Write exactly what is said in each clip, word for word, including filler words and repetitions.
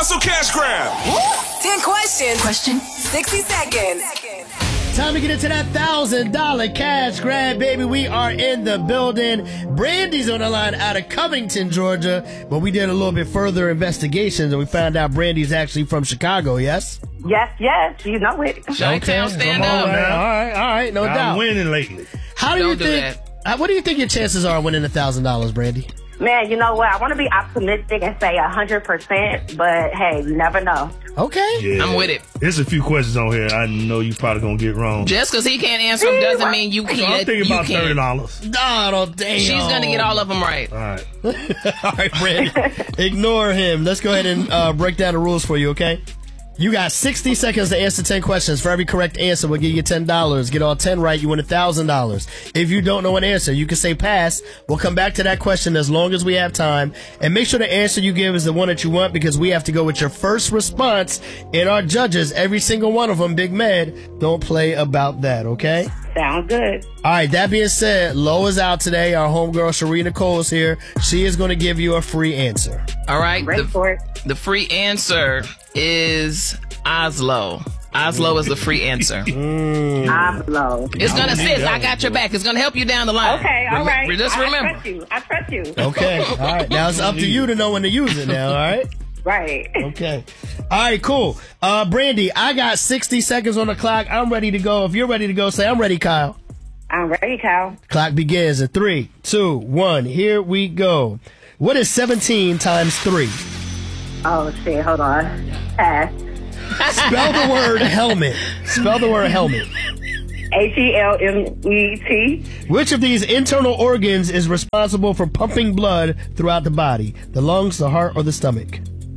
Hustle Cash Grab. ten questions. Question. sixty seconds. Time to get into that one thousand dollars cash grab, baby. We are in the building. Brandy's on the line out of Covington, Georgia. But we did a little bit further investigations, and we found out Brandy's actually from Chicago, yes? Yes, yes. You know it. Chi-Town, stand Come on, up. man. All right, all right, no I'm doubt. winning lately. How do you Don't do think, uh, what do you think your chances are of winning one thousand dollars, Brandy? Man, you know what? I want to be optimistic and say one hundred percent, but hey, you never know. Okay. Yeah. I'm with it. There's a few questions on here I know you probably going to get wrong. Just because he can't answer them doesn't mean you So can't. I'm thinking you about can. thirty dollars. No, no, damn. She's going to get all of them right. All right. All right, Brandy. Ignore him. Let's go ahead and uh, break down the rules for you, okay? You got sixty seconds to answer ten questions. For every correct answer, we'll give you ten dollars. Get all ten right, you win one thousand dollars. If you don't know an answer, you can say pass. We'll come back to that question as long as we have time. And make sure the answer you give is the one that you want, because we have to go with your first response. And our judges, every single one of them, Big Med, don't play about that, okay? Sounds good. All right, that being said, Lo is out today. Our homegirl, Sheree Nicole, is here. She is going to give you a free answer. All right. Ready The, for it. the free answer is Oslo. Oslo is the free answer. I'm low. It's going to sis, I got your back. It's going to help you down the line. Okay, all Rem- right. Just I, remember. I trust you. I trust you. Okay, all right. Now it's up to you to know when to use it now, all right? Right. Okay. All right, cool. Uh, Brandy, I got sixty seconds on the clock. I'm ready to go. If you're ready to go, say I'm ready, Kyle. I'm ready, Kyle. Clock begins in three, two, one. Here we go. What is seventeen times three? Oh, shit. Hold on. Pass. Spell the word helmet. Spell the word helmet. H E L M E T. Which of these internal organs is responsible for pumping blood throughout the body? The lungs, the heart, or the stomach?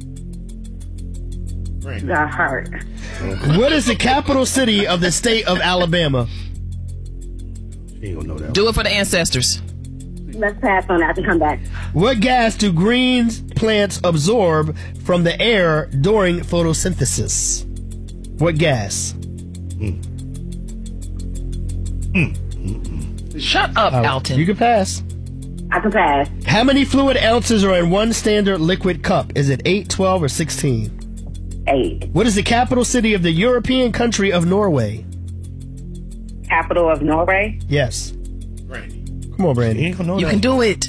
The heart. What is the capital city of the state of Alabama? You ain't gonna know that. Do it for the ancestors. Let's pass on that and come back. What gas do green plants absorb from the air during photosynthesis? What gas? Shut up, Uh, Alton. You can pass. I can pass. How many fluid ounces are in one standard liquid cup? Is it eight, twelve, or sixteen? Eight. What is the capital city of the European country of Norway? Capital of Norway. Yes. Brandy. Come on, You Brandy. ain't gonna know You that. can do it.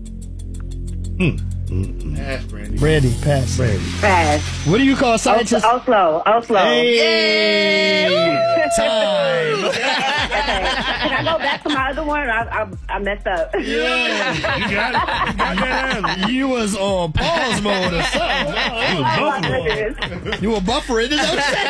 Ask Brandy. Brandy, pass. Brandy. Pass. What do you call scientists? Oslo. Oslo. Hey! Time. Can I go back to my other one? I, I, I messed up. Yeah. You got it. You got that answer. You was on pause mode or something. You was Oh, my buffering. goodness. You were buffering. Is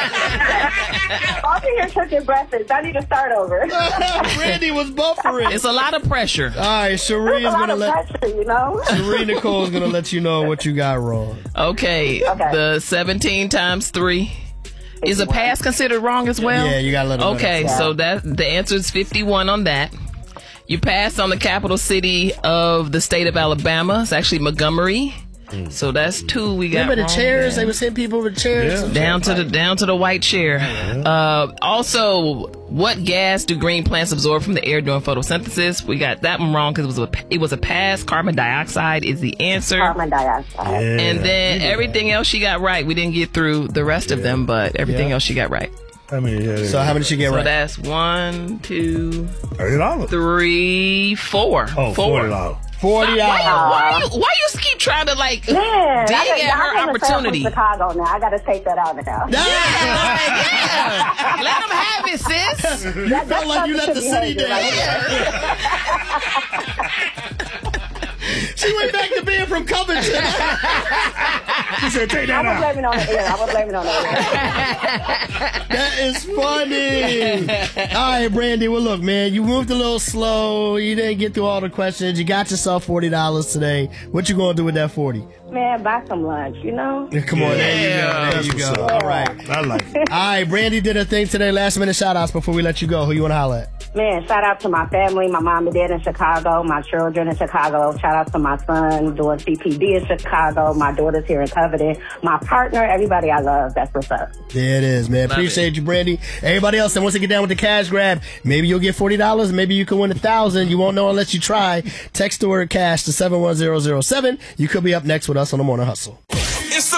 that All you hear cooking breakfast. I need to start over. Brandy was buffering. It's a lot of pressure. All right, Sheree There's a is lot gonna of let pressure, you know? Sheree Nicole is gonna let you know what you got wrong. Okay. Okay. The seventeen times three. Is a pass considered wrong as well? Yeah, you gotta let her know Okay, that. so that the answer is fifty-one on that. You passed on the capital city of the state of Alabama. It's actually Montgomery. So that's two we got. Remember the wrong chairs? there. They was hitting people with chairs. Yeah. Down to the down to the white chair. Uh, also, what gas do green plants absorb from the air during photosynthesis? We got that one wrong because it was a it was a pass. Carbon dioxide is the answer. Carbon dioxide. Yeah. And then everything else she got right. We didn't get through the rest of them, but everything Yeah. else she got right. I mean, yeah. So how many did she get So right? that's one, two, thirty dollars. three, four. Oh, Four. forty dollars. Forty Why, dollars. why, you, why you keep trying to like Man, I dig got- at her I'm gonna say I'm opportunity? from Chicago now. I got to take that out now. Yeah, yeah. Let them have it, sis. That, Felt that's like you let the city behavior down. right She went back to being from Covington. She said, take I that was out. blaming on the air. I was blaming on the air. That is funny. All right, Brandy. Well, look, man, you moved a little slow. You didn't get through all the questions. You got yourself forty dollars today. What you gonna do with that forty? Man, buy some lunch, you know? Come on, there you go. There That's you what's go. up. All right. I like it. All right, Brandy did her thing today. Last minute shout outs before we let you go. Who you want to holler at? Man, shout out to my family, my mom and dad in Chicago, my children in Chicago. Shout out to my son doing C P D in Chicago, my daughter's here in Covington, my partner, everybody I love. That's what's up. There it is, man. Love Appreciate you, Brandy. Everybody else that wants to get down with the cash grab, maybe you'll get forty dollars. Maybe you can win a thousand. You won't know unless you try. Text the word cash to seven one zero zero seven. You could be up next with us on the Morning Hustle.